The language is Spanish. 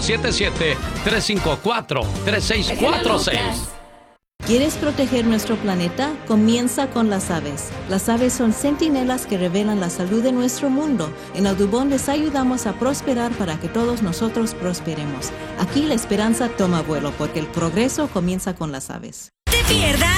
1877-354-3646. ¿Quieres proteger nuestro planeta? Comienza con las aves. Las aves son centinelas que revelan la salud de nuestro mundo. En Audubon les ayudamos a prosperar para que todos nosotros prosperemos. Aquí la esperanza toma vuelo porque el progreso comienza con las aves. ¡Te pierdas!